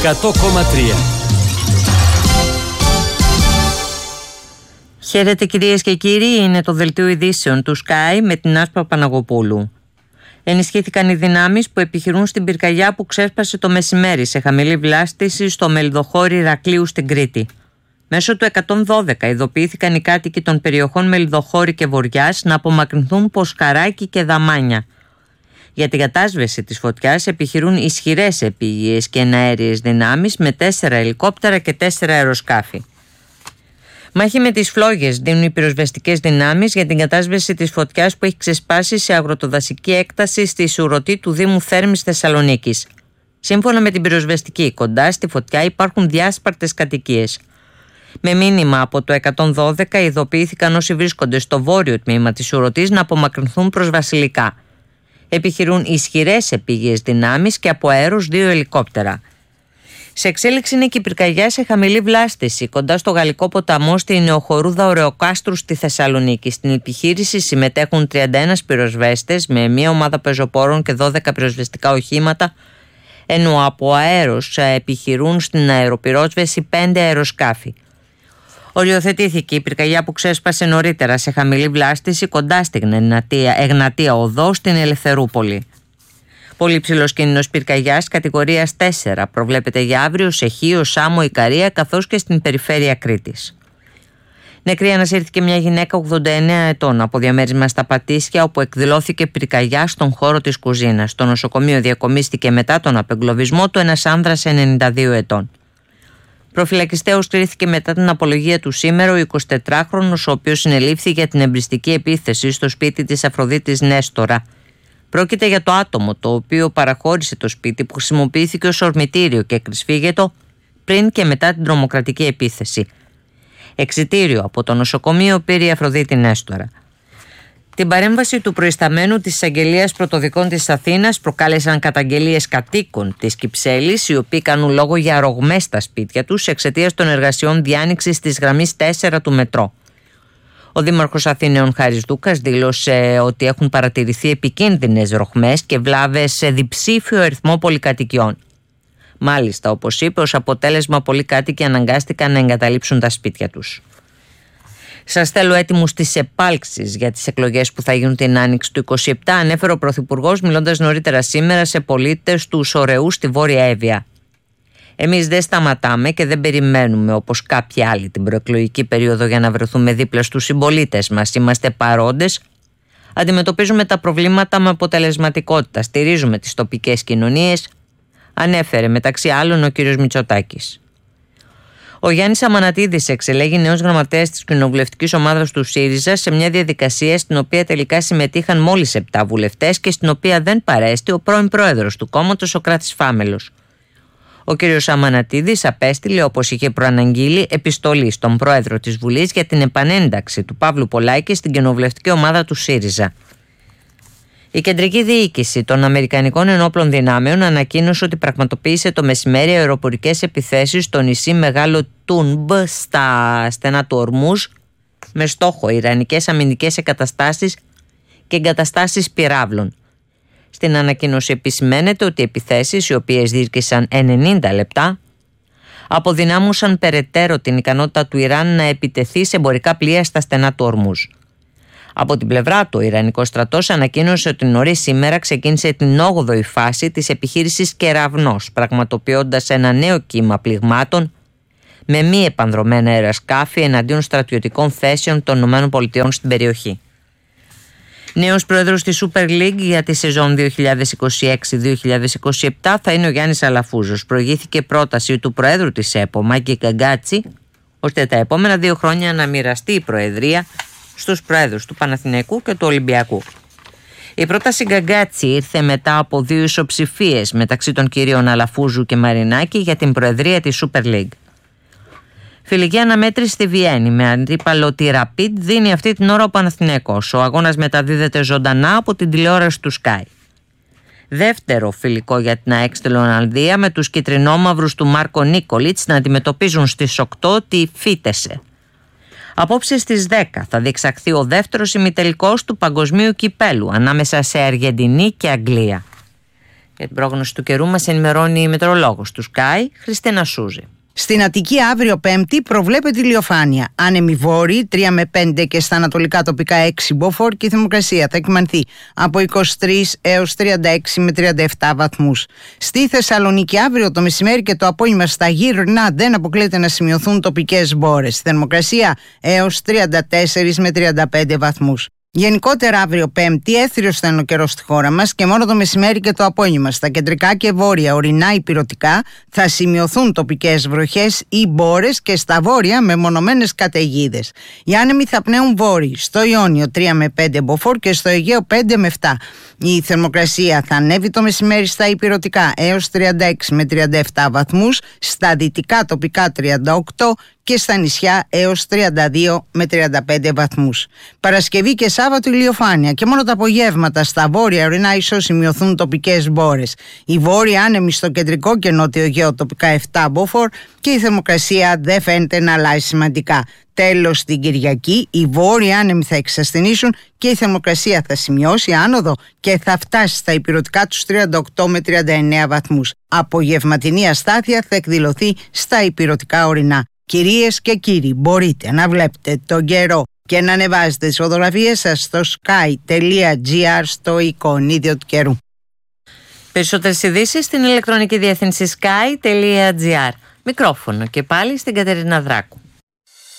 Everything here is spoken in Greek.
100,3. Χαίρετε κυρίες και κύριοι, είναι το δελτίο ειδήσεων του Sky με την Άσπα Παναγοπούλου. Ενισχύθηκαν οι δυνάμεις που επιχειρούν στην πυρκαγιά που ξέσπασε το μεσημέρι σε χαμηλή βλάστηση στο Μελιδοχώρι Ηρακλείου στην Κρήτη. Μέσω του 112 ειδοποιήθηκαν οι κάτοικοι των περιοχών Μελιδοχώρι και Βοριάς να απομακρυνθούν Ποσκαράκι και Δαμάνια. Για την κατάσβεση της φωτιάς επιχειρούν ισχυρές επίγειες και εναέριες δυνάμεις με 4 ελικόπτερα και 4 αεροσκάφη. Μάχη με τις φλόγες δίνουν οι πυροσβεστικές δυνάμεις για την κατάσβεση της φωτιάς που έχει ξεσπάσει σε αγροτοδασική έκταση στη Σουρωτή του Δήμου Θέρμης Θεσσαλονίκης. Σύμφωνα με την πυροσβεστική, κοντά στη φωτιά υπάρχουν διάσπαρτες κατοικίες. Με μήνυμα από το 112 ειδοποιήθηκαν όσοι βρίσκονται στο βόρειο τμήμα της Σουρωτής να απομακρυνθούν προς Βασιλικά. Επιχειρούν ισχυρές επίγειες δυνάμεις και από αέρος 2 ελικόπτερα. Σε εξέλιξη είναι και η πυρκαγιά σε χαμηλή βλάστηση κοντά στο Γαλλικό ποταμό στη Νεοχορούδα Ωρεοκάστρου στη Θεσσαλονίκη. Στην επιχείρηση συμμετέχουν 31 πυροσβέστες με μια ομάδα πεζοπόρων και 12 πυροσβεστικά οχήματα, ενώ από αέρος επιχειρούν στην αεροπυρόσβεση 5 αεροσκάφη. Οριοθετήθηκε η πυρκαγιά που ξέσπασε νωρίτερα σε χαμηλή βλάστηση κοντά στην Εγνατία Οδό στην Ελευθερούπολη. Πολύ ψηλός κίνδυνος πυρκαγιάς κατηγορίας 4 προβλέπεται για αύριο σε Χίο, Σάμο, Ικαρία καθώς και στην περιφέρεια Κρήτης. Νεκρή ανασύρθηκε μια γυναίκα 89 ετών από διαμέρισμα στα Πατήσια όπου εκδηλώθηκε πυρκαγιά στον χώρο της κουζίνας. Στο νοσοκομείο διακομίστηκε μετά τον απεγκλωβισμό του ένας άνδρας 92 ετών. Προφυλακιστέως κρίθηκε μετά την απολογία του σήμερα ο 24χρονος, ο οποίος συνελήφθη για την εμπριστική επίθεση στο σπίτι της Αφροδίτης Νέστορα. Πρόκειται για το άτομο το οποίο παραχώρησε το σπίτι που χρησιμοποιήθηκε ως ορμητήριο και εκρυσφύγετο πριν και μετά την τρομοκρατική επίθεση. Εξιτήριο από το νοσοκομείο πήρε η Αφροδίτη Νέστορα. Την παρέμβαση του προϊσταμένου της Εισαγγελίας Πρωτοδικών της Αθήνας προκάλεσαν καταγγελίες κατοίκων της Κυψέλης, οι οποίοι κάνουν λόγο για ρογμές στα σπίτια τους εξαιτίας των εργασιών διάνοιξης της γραμμής 4 του μετρό. Ο Δήμαρχος Αθηναίων Χάρης Δούκας δήλωσε ότι έχουν παρατηρηθεί επικίνδυνες ρογμές και βλάβες σε διψήφιο αριθμό πολυκατοικιών. Μάλιστα, όπως είπε, ως αποτέλεσμα πολλοί κάτοικοι αναγκάστηκαν να εγκαταλείψουν τα σπίτια τους. Σας θέλω έτοιμους τις επάλξεις για τις εκλογές που θα γίνουν την Άνοιξη του 27, ανέφερε ο Πρωθυπουργός μιλώντας νωρίτερα σήμερα σε πολίτες του Σορεού στη Βόρεια Εύβοια. Εμείς δεν σταματάμε και δεν περιμένουμε όπως κάποιοι άλλοι την προεκλογική περίοδο για να βρεθούμε δίπλα στους συμπολίτες μας. Είμαστε παρόντες, αντιμετωπίζουμε τα προβλήματα με αποτελεσματικότητα, στηρίζουμε τις τοπικές κοινωνίες, ανέφερε μεταξύ άλλων ο κ. Μητσοτάκης. Ο Γιάννης Αμανατίδης εξελέγει νέος γραμματέας της κοινοβουλευτικής ομάδας του ΣΥΡΙΖΑ σε μια διαδικασία στην οποία τελικά συμμετείχαν μόλις 7 βουλευτές και στην οποία δεν παρέστη ο πρώην πρόεδρος του κόμματος, ο Κράτης Φάμελος. Ο κ. Αμανατίδης απέστειλε, όπως είχε προαναγγείλει, επιστολή στον πρόεδρο της Βουλής για την επανένταξη του Παύλου Πολάκη στην κοινοβουλευτική ομάδα του ΣΥΡΙΖΑ. Η κεντρική διοίκηση των Αμερικανικών Ενόπλων Δυνάμεων ανακοίνωσε ότι πραγματοποίησε το μεσημέρι αεροπορικές επιθέσεις στο νησί Μεγάλο Τούνμπ στα στενά του Ορμούζ με στόχο ιρανικές αμυντικές εγκαταστάσεις και εγκαταστάσεις πυράβλων. Στην ανακοίνωση επισημαίνεται ότι οι επιθέσεις, οι οποίες διήρκησαν 90 λεπτά, αποδυνάμωσαν περαιτέρω την ικανότητα του Ιράν να επιτεθεί σε εμπορικά πλοία στα στενά του Ορμούζ. Από την πλευρά του, ο Ιρανικός στρατός ανακοίνωσε ότι νωρίς σήμερα ξεκίνησε την 8η φάση της επιχείρησης Κεραυνός, πραγματοποιώντας ένα νέο κύμα πληγμάτων με μη επανδρωμένα αεροσκάφη εναντίον στρατιωτικών θέσεων των ΗΠΑ στην περιοχή. Νέος πρόεδρος της Super League για τη σεζόν 2026-2027 θα είναι ο Γιάννης Αλαφούζος. Προηγήθηκε πρόταση του Προέδρου της ΕΠΟ, Μάκη Καγκάτσι, ώστε τα επόμενα 2 χρόνια να μοιραστεί η Προεδρία στους Προέδρους του Παναθηναϊκού και του Ολυμπιακού. Η πρόταση Γκαγκάτσι ήρθε μετά από 2 ισοψηφίες μεταξύ των κυρίων Αλαφούζου και Μαρινάκη για την Προεδρία της Super League. Φιλική αναμέτρηση στη Βιέννη με αντίπαλο τη Rapid δίνει αυτή την ώρα ο Παναθηναϊκός. Ο αγώνας μεταδίδεται ζωντανά από την τηλεόραση του Sky. Δεύτερο φιλικό για την ΑΕΚ στη Ολλανδία με τους κιτρινόμαυρους του Μάρκο Νίκολιτς να αντιμετωπίζουν στις 8 τη Φίτεσε. Απόψε στις 10 θα διεξαχθεί ο δεύτερος ημιτελικός του Παγκοσμίου Κυπέλου ανάμεσα σε Αργεντινή και Αγγλία. Για την πρόγνωση του καιρού μας ενημερώνει η μετεωρολόγος του Sky, Χριστίνα Σούζη. Στην Αττική αύριο Πέμπτη προβλέπεται ηλιοφάνεια. Άνεμοι βόρειοι 3 με 5 και στα ανατολικά τοπικά 6 μποφόρ και η θερμοκρασία θα εκμανθεί από 23 έως 36 με 37 βαθμούς. Στη Θεσσαλονίκη αύριο το μεσημέρι και το απόγευμα στα γύρνα δεν αποκλείεται να σημειωθούν τοπικές μπόρες. Θερμοκρασία έως 34 με 35 βαθμούς. Γενικότερα αύριο Πέμπτη έθριος θα είναι ο καιρός στη χώρα μας και μόνο το μεσημέρι και το απόγευμα στα κεντρικά και βόρεια ορεινά ηπειρωτικά θα σημειωθούν τοπικές βροχές ή μπόρες και στα βόρεια μεμονωμένες καταιγίδες. Οι άνεμοι θα πνέουν βόρειοι, στο Ιόνιο 3 με 5 μποφόρ και στο Αιγαίο 5 με 7. Η θερμοκρασία θα ανέβει το μεσημέρι στα ηπειρωτικά έως 36 με 37 βαθμούς, στα δυτικά τοπικά 38 και στα νησιά έως 32 με 35 βαθμούς. Παρασκευή και Σάββατο ηλιοφάνεια και μόνο τα απογεύματα στα βόρεια ορεινά ίσως σημειωθούν τοπικές μπόρες. Οι βόρειοι άνεμοι στο κεντρικό και νότιο Αιγαίο τοπικά 7 μποφόρ και η θερμοκρασία δεν φαίνεται να αλλάζει σημαντικά. Τέλος, την Κυριακή οι βόρειοι άνεμοι θα εξασθενήσουν και η θερμοκρασία θα σημειώσει άνοδο και θα φτάσει στα ηπειρωτικά τους 38 με 39 βαθμούς. Απογευματινή αστάθεια θα εκδηλωθεί στα ηπειρωτικά ορεινά. Κυρίες και κύριοι, μπορείτε να βλέπετε τον καιρό και να ανεβάζετε τις φωτογραφίες σας στο sky.gr στο εικονίδιο του καιρού. Περισσότερες ειδήσεις στην ηλεκτρονική διεύθυνση sky.gr. Μικρόφωνο και πάλι στην Κατερίνα Δράκου.